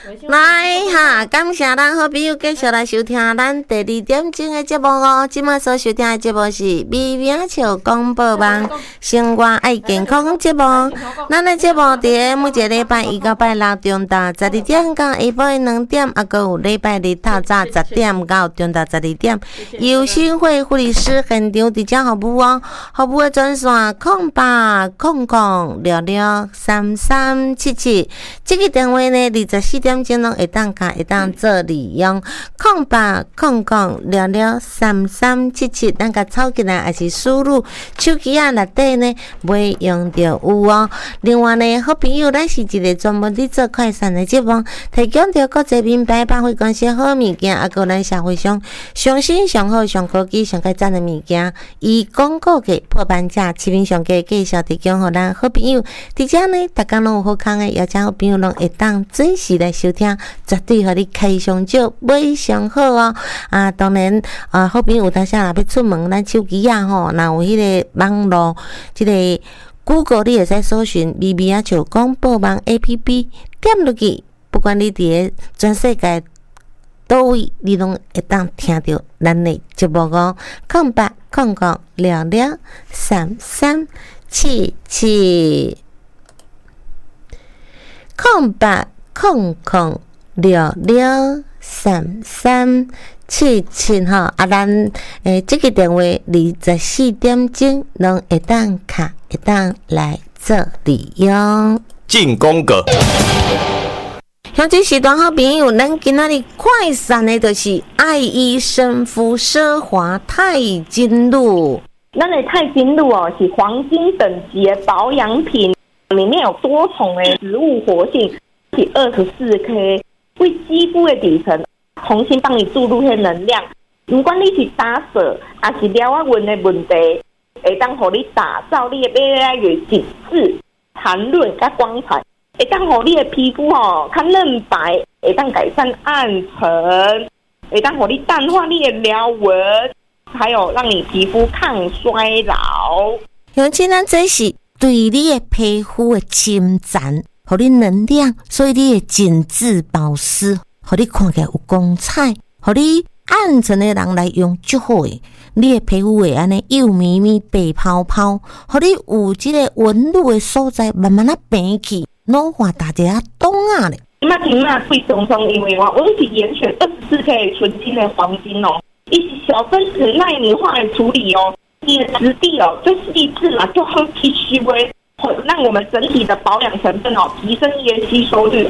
来哈，感谢咱好朋友继续来收听咱第2点钟的节目哦。今麦所收听的节目是美名笑广播网生活爱健康节目。咱的节目伫每一个礼拜一到拜六中昼12点到下晡2点，还佫有礼拜日透早10点到中昼12点。由新会护理师现场伫遮服务哦，服务的专线0800663377，这个电话呢24点钟拢会当做利用0800663377，咱甲抄起来，还是输入手机啊内底呢袂用着有哦。另外呢，好朋友，咱是一个专门伫做快闪的节目，提供着国际品牌百货公司好物件，还有咱社会上上新上好上科技上较赞的物件，以广告价破半价，市面上价继续提供互咱好朋友。伫遮呢，大家拢有好康的，邀请好朋友拢会当准时来收听，绝对互你开上少，买上好哦。当然好朋友有当时若要出门，咱手机啊吼，若有迄个网络，即个 Google 你会使搜寻美名笑广播网 APP， 点落去，不管你伫个全世界倒位，你拢会当听到咱的节目哦。0800663377。0800663377吼，咱这个电话24点钟拢会当卡，会当来做利用。 进攻个。 像这时段好朋友，咱今仔日快闪的就是爱伊生肤奢华钛金露。 咱的钛金露哦，是黄金等级的保养品，里面有多重的植物活性，是24K， 为肌肤的底层重新帮你注入些能量。不管你是打色还是了啊纹的问题，会当互你打造你的越来越紧致、弹润甲光彩，会当互你的皮肤哦较嫩白，会当改善暗沉，会当互你淡化你的条纹，还有让你皮肤抗衰老。 尤其咱这是对你的皮肤的侵占，互你能量，所以你的紧致保湿，互你看起来有光彩，互你暗沉的人来用就好诶。你的皮肤会安尼幼咪咪、白泡泡，互你有这个纹路的所在慢慢啊平去，老化大家啊懂啊咧。 今仔贵松松，因为我是严选24K 纯金的黄金哦，一起小分子纳米化的处理哦，你的质地哦就细致嘛，就很吸收诶，让我们整体的保养成分哦提升你的吸收率。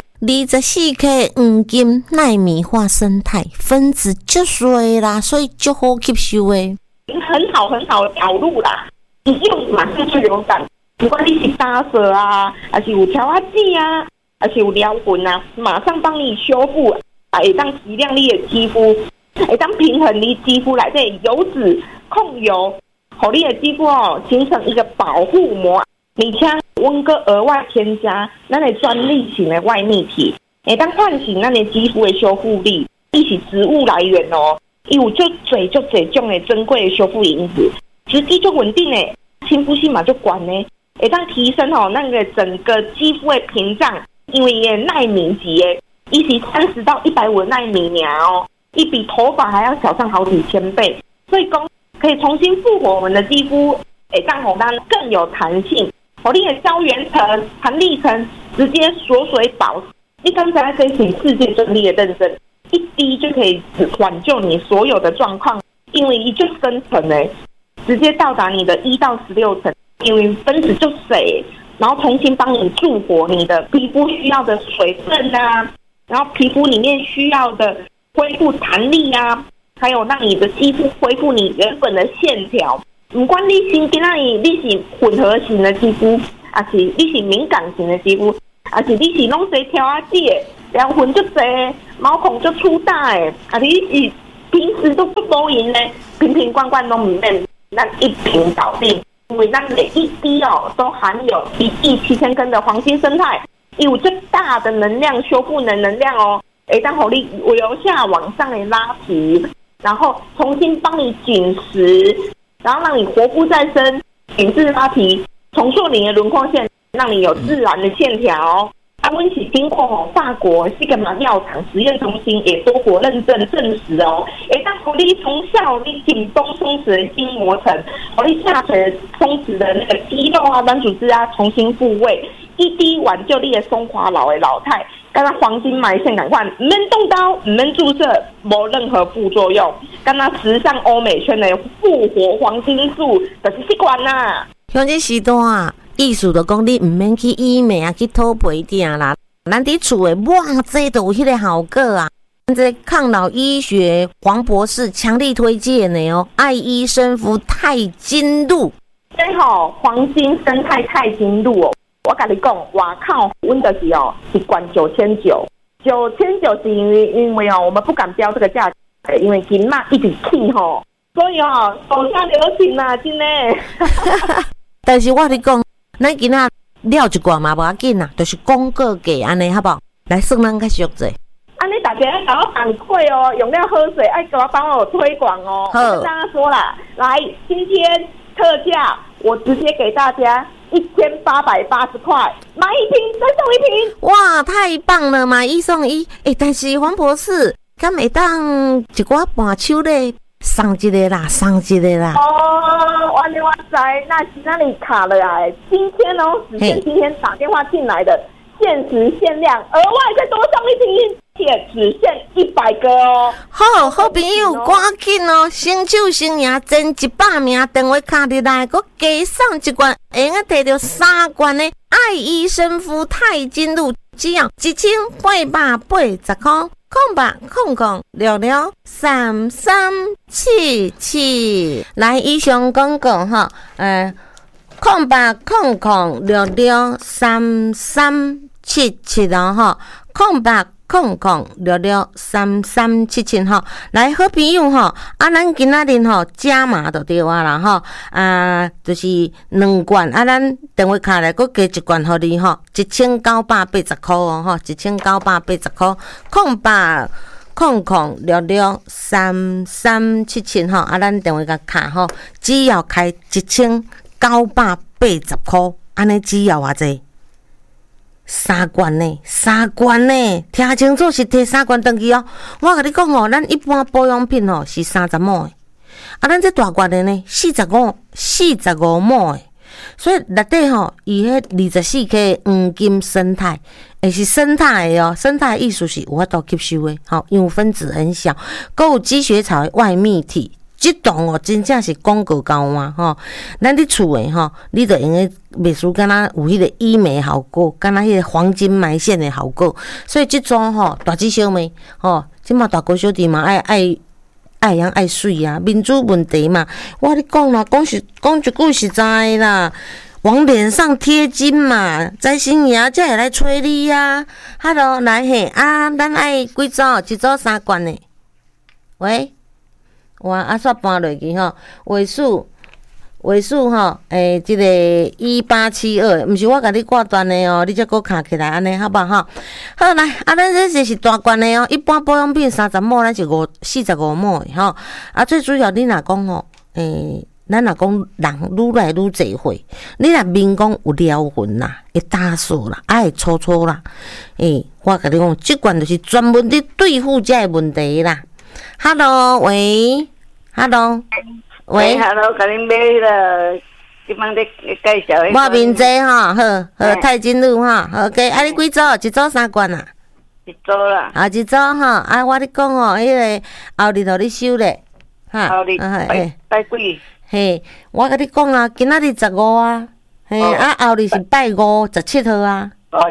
24K 黄金纳米化生态分子足细啦，所以足好吸收诶， 很好的导入啦，一用马上就有感。不管你是打色啊，还是有调压剂啊，还是有疗纹啊，马上帮你修复，会当提亮你的肌肤，会当平衡你肌肤内底油脂控油，让你的肌肤哦形成一个保护膜。而且温哥额外添加咱的专利型的外泌体，会当唤醒咱的肌肤的修复力，一起植物来源哦，有足侪种的珍贵的修复因子，质地就稳定的，亲肤性嘛就管呢，会当提升哦那个整个肌肤的屏障，因为也纳米级的，一是30到150纳米哦，一比头发还要小上好几千倍，所以讲可以重新复活我们的肌肤，会当让它更有弹性。我你的胶原层、弹力层直接锁水保湿，你刚才申请世界专利的认证，一滴就可以挽救你所有的状况，因为一就深层直接到达你的1到16层，因为分子就水，然后重新帮你助活你的皮肤需要的水分啊，然后皮肤里面需要的恢复弹力啊，还有让你的肌肤恢复你原本的线条。不管你是你是混合型的肌肤，还是你是敏感型的肌肤，还是你是拢在调压剂的，条纹就多，毛孔就粗大的，还是你是平时都不勾引的，瓶罐都唔免，咱一瓶搞定。因为咱每一滴哦都含有1亿7000根的黄金生态，有最大的能量修复能量哦，会当让你由下往上的拉皮，然后重新帮你紧实。然后让你活肤再生，紧致拉皮，重塑你的轮廓线，让你有自然的线条。 阮是经过法国西格玛药厂实验中心也多国认证证实哦，当你从小你紧绷松弛的筋膜层，你下垂松弛的那个肌肉啊、软组织啊重新复位，一滴挽救你的松垮老的老态。跟它黄金埋线赶快，唔免动刀，唔免注射，无任何副作用。跟它时尚欧美圈的复活黄金素，就是这款啦。 像这时代啊，意思就讲你唔免去医美啊，去讨皮店啦，咱伫厝的哇，这都有迄个效果啊。这抗老医学黄博士强力推荐的哦，爱医生肤钛金露。 最好黄金生态钛金露哦。我跟你讲，外口阮就是哦，一罐9900，9900是因为哦，我们不敢标这个价钱，因为金嘛一直起吼，所以哦，手下留情啦，真的。 但是我跟你讲，咱今仔了一罐嘛无要紧啦，就是广告价安尼好不好？来算咱较俗者。 安尼大家要给我反馈哦，用料喝水，爱给我帮我推广哦。我跟大家说啦，来，今天特价，我直接给大家。1880块，买一瓶再送一瓶， 哇，太棒了！买一送一，但是黄博士，敢会当一寡半手咧送一个啦， 哦，我知，那是那里卡了啊！今天哦，只限今天打电话进来的，限时限量，额外再多送一瓶。只限100个哦！ 好朋友，赶紧哦！先手先赢，前100名电话卡入来，佮加送一罐，会用摕到3罐的爱医生肤钛金露，只要1880块，0800633377。来，以上广告哈，0800633377哦哈，0800633377吼，来好朋友吼，咱今仔日吼加码就对啦吼，就是2罐，咱电话卡来佫加1罐互你吼，1980块哦吼，1980块，00633377吼，咱电话卡吼，只要开1980块，安尼只要偌济？3罐呢，听清楚是摕3罐回去哦。我甲你讲哦，咱一般保养品哦是30毛的，咱这大罐的呢45毛的，所以内底吼伊迄24克黄金生态，是生态的哦，生态的意思是有法度吸收的，因为分子很小，还有积雪草的外泌体。这档哦，真正是广告高嘛吼！咱伫厝诶吼，你着用诶袂输敢若有迄个医美效果，敢若迄个黄金埋线诶效果。所以这种吼大姊小妹吼，即马大哥小弟嘛爱水啊，面子问题嘛。我跟你讲啦，讲一句实在啦，往脸上贴金嘛，在新爷才会来催你啊。Hello， 来嘿咱爱几组？一组3罐诶。喂？哇，煞搬落去吼，尾数吼，这个1872，毋是我甲你挂断的哦，你才搁卡起来安尼，好不好？好来，咱这是大罐的哦，一般保养品30毛，咱是45毛的吼。最主要你若讲吼，咱若讲人愈来愈侪岁，你若面讲有撩痕啦，会打扫啦，会粗粗啦，我甲你讲，这罐就是专门伫对付这个问题啦。Hello， 喂 ，Hello， 喂 ，Hello， 甲恁买迄个，即摆咧介绍迄个。 我面这吼，好，钛金露吼，好嘅，你几组？一组3罐啊？ 一组啦。 一组吼，我咧讲哦，迄个后日互你收咧，哈。 后日拜几？ 嘿，我甲你讲啊，今仔日15啊，嘿，后日是拜5、17号啊。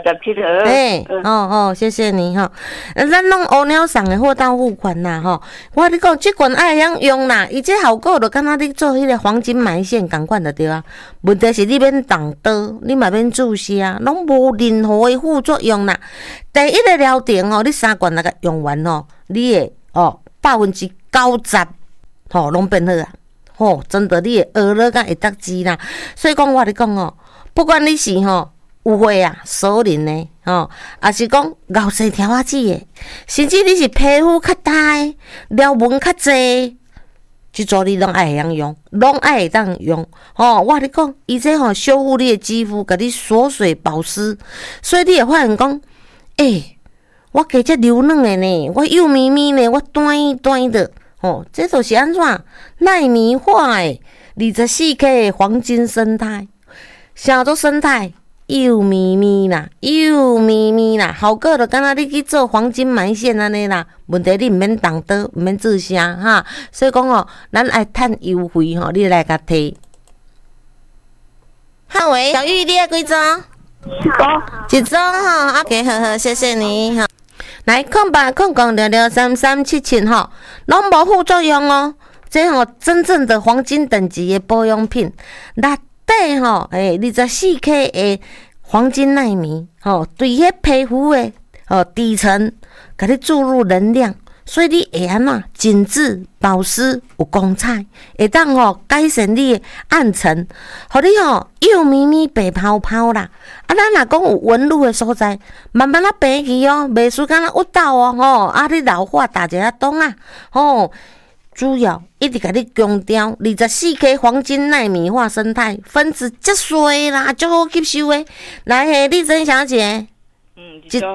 17 号。谢谢你吼。咱拢乌鸟送的货到付款啦吼。我跟你讲，这罐爱晓用啦，伊这效果就敢若你做迄个黄金埋线同款就对啊。问题是你免动刀，你嘛免注射，拢无任何的副作用啦。第一个疗程哦，你3罐那个用完哦，你的90%拢变好啊。真的你的耳朵甲会得志啦。所以讲我跟你讲哦，不管你是有血啊，熟龄的也是讲熬细条仔子的，甚至你是皮肤较大的，撩纹较济， 即组你拢爱会晓用，拢爱会当用。我跟你讲，伊这修复你的肌肤，甲你锁水保湿，所以你会发现讲，我加只柔软的呢，我幼咪咪呢，我短短的，这就是安怎奈米化的24K 的黄金生态，啥做生态？幼咪咪啦，幼咪咪啦，效果就敢若你去做黄金埋线安尼啦。问题你毋免动刀，毋免做啥哈。所以讲咱爱趁优惠你来甲摕。好喂，小玉，你要几组？一组OK， 好，谢谢你哈。来，08空空663377拢无副作用哦。这真正的黄金等级的保养品，内底24K 的黄金奈米，对迄皮肤的底层，甲你注入能量，所以你会安怎紧致保湿有光彩，会当改善你的暗沉，互你幼咪咪白泡泡啦。咱若讲有纹路的所在，慢慢白去袂输敢若凹豆你老化打一下洞啊，主要一直甲你强调24K 黄金奈米化生态，分子足细啦，足好吸收的。来，丽珍小姐，一组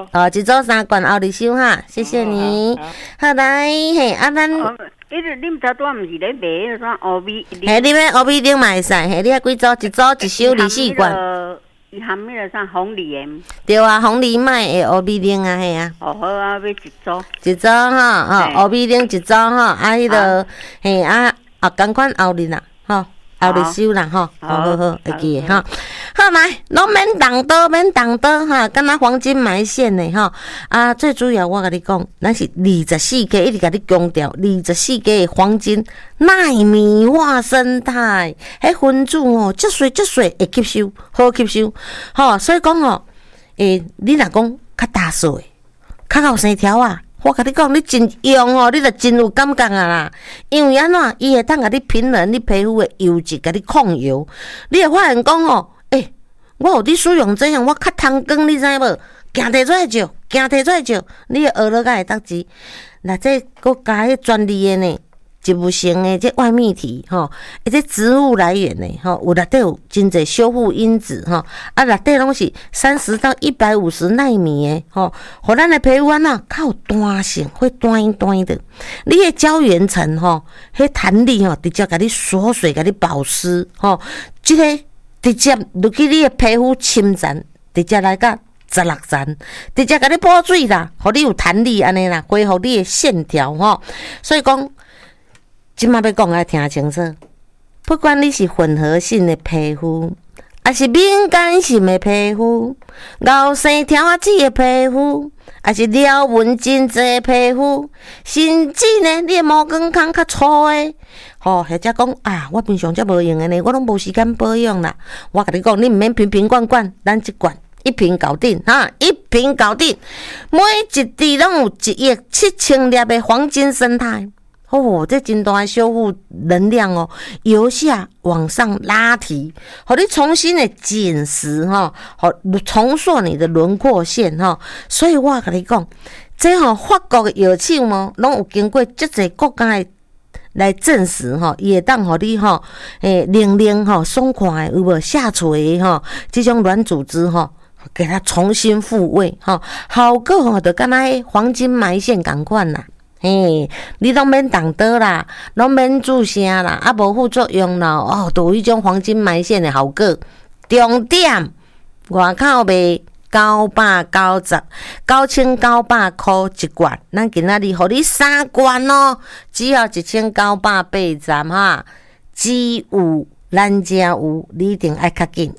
3罐后日收哈，谢谢你。好来，咱你毋知拄毋是咧卖迄啥乌米？ 你要乌米丁嘛会使，你要几组？一组一收24罐。 伊含迄个啥红梨盐？ 对啊，红梨麦的乌米丁啊，嘿啊。 好啊，要一组。 一组乌米丁一组迄个同款后日啦，后日收啦，好，会记的好来，拢免动刀，敢若黄金埋线的最主要我甲你讲，咱是24K，一直甲你强调24K的黄金奈米化生态，迄分子足细会吸收，好吸收，所以讲你若讲较大细，较有生条啊。我甲你讲，你真用你就真有感觉啊啦。因为安怎，伊会当甲你平衡你皮肤的油脂，甲你控油。你会发现讲我有你使用这样，我较通光，你知无？行摕出来照，你会学落甲会得志。那这佫加迄专利的呢，植物性的这外泌体这植物来源的有内底有真侪修复因子内底拢是30到150奈米的互咱的皮肤安怎较有弹性，会短的。你的胶原层迄弹力直接甲你锁水，甲你保湿这个直接入去你的皮肤侵占，直接来甲16层，直接甲你补水啦，互你有弹力安尼啦，恢复你的线条所以讲。即马要讲爱听清楚，不管你是混合性的皮肤，还是敏感性的皮肤，熬生条仔子的皮肤，还是撩纹真侪的皮肤，甚至呢，你的毛根孔较粗的，或者讲我平常则无用的呢，我拢无时间保养啦。我甲你讲，你毋免瓶罐，咱一罐一瓶搞定一瓶搞定，每一滴拢有1亿7000粒的黄金生态。这真大的修复能量由下往上拉提，互你重新的紧实重塑你的轮廓线所以我跟你讲，这法国的药厂拢有经过足侪国家来证实伊会当互你灵爽快有无下垂这种软组织给它重新复位效果就敢若黄金埋线同款啦。你拢免动刀啦，拢免注啥啦，无副作用啦，都有迄种黄金埋线的效果。重点，外口卖9990，9900块一罐，咱今仔日互你3罐只要1980只有咱家有，你一定爱较紧。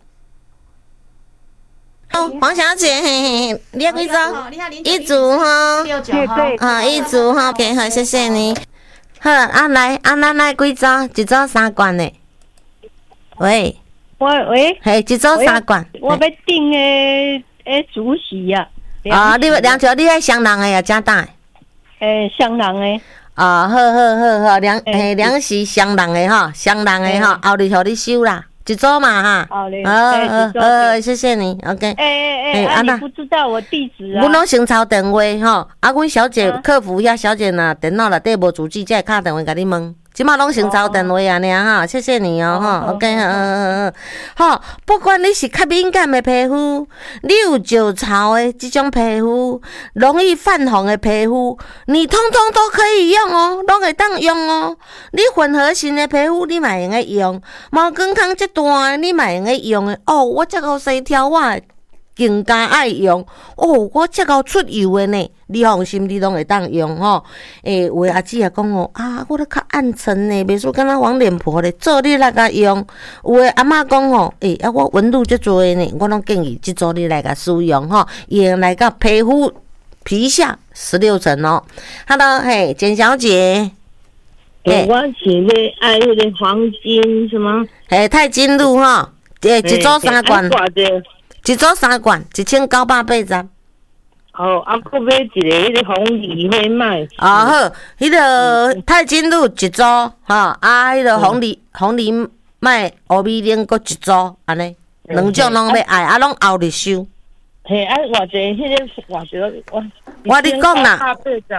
黄小姐，你要几组？一组一组OK， 好，谢谢你。好，咱来几组？一组3罐呢？喂，一组3罐。 我要订主席呀。 你梁桥，你爱双人的呀，正大？ 双人的。 好，两是双人的后日互你收啦。一组嘛谢谢你 ，OK。 你不知道我地址啊？ 阮拢先抄电话阮小姐客服遐小姐若电脑内底无主机，才会敲电话甲你问，一即马拢先找电话啊，哈，谢谢你哦，哈，OK，好，不管你是较敏感的皮肤，你有旧潮的这种皮肤，容易泛红的皮肤，你通通都可以用哦，拢会当用哦。你混合型的皮肤，你嘛会用个用，毛光孔这大，你嘛会用个用的哦。我这个细条我更加爱用哦，我这个出油的呢，你放心，你拢会当用吼。有的阿姊也讲哦，啊，我咧较暗沉呢，袂输敢若黄脸婆咧，做你来甲用。有的阿嬷讲吼，我纹路足多的呢，我拢建议即组你来甲使用吼，用来甲皮肤皮下16层哦。Hello， 简小姐， 我是咧爱迄个黄金什么？ 钛金露吼，一组3罐。一组3罐，1980。 哦，搁买一个迄个红梨花麦。 好，迄个钛金露一组，迄个红梨麦乌米奶搁一组，安尼2种拢要爱，拢后日收。 嘿，偌济迄个偌济我你讲啦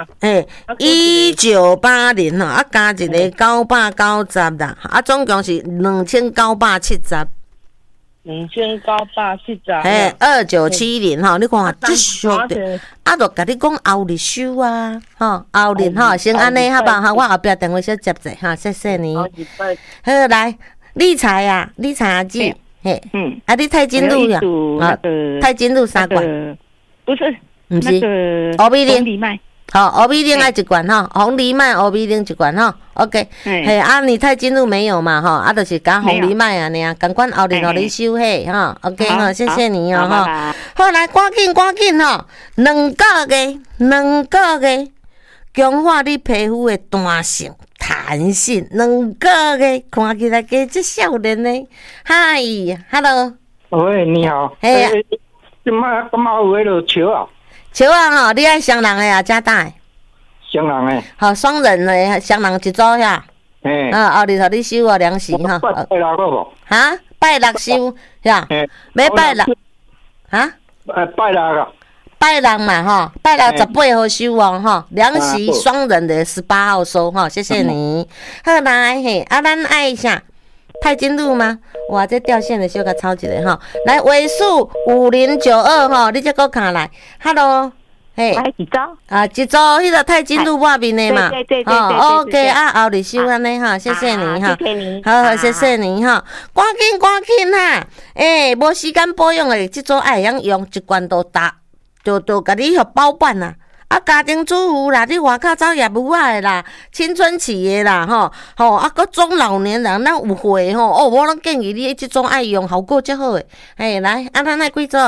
，1980吼，加一个990啦，总共是2970。 2970， 2970吼，你看这俗的，就甲你讲后日收啊，后日先安尼好吧，我后壁电话小接者谢谢你。好，来理财啊，理财阿姊，你钛金露呀，钛金露3罐， 不是， 不是，乌米奶。好，乌米奶爱1罐红藜麦乌米奶1罐OK， 你钛金露没有嘛就是加红藜麦啊赶快后日互你收OK 谢谢你哦好，来赶紧2个月强化你皮肤的弹性弹性，2个月看起来加这少年呢。嗨 ，Hello， 喂，你好，即马感觉有迄落笑啊。 笑啊你爱双人的啊，加大双人的， 好双人的双人一组呀，后日互你收良时拜六个无？ 拜六收呀，要拜六拜六个， 拜六嘛拜六18号收哦良时双人的18号收谢谢你。好来咱爱啥？钛金露吗？哇，这掉线的小甲抄一个来尾数5092你再给我看来 ，Hello， 一组一组迄个钛金露外面的嘛， 对 ，OK，后日收安尼谢谢你谢谢你， 好，谢谢你赶紧无时间保养的，这组爱用1罐都甲你包办啦。家庭主妇啦，你外口走业务仔的啦，青春期的啦，搁中老年人，咱有岁我拢建议你这种爱用，效果较好诶。来，咱爱几组？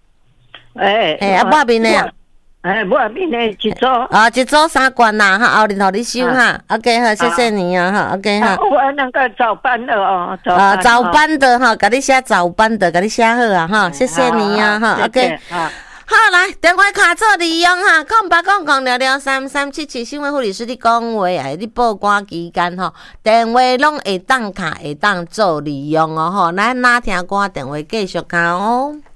外面的外面的一组。 一组3罐啦，后日互你收OK， 好，谢谢你OK 我那个早班的早班的甲你写早班的，甲你写好谢谢你OK。好，来电话卡做利用0800633777新闻护理师你讲话你报关期间电话拢会当卡会当做利用咱哪听歌电话继续卡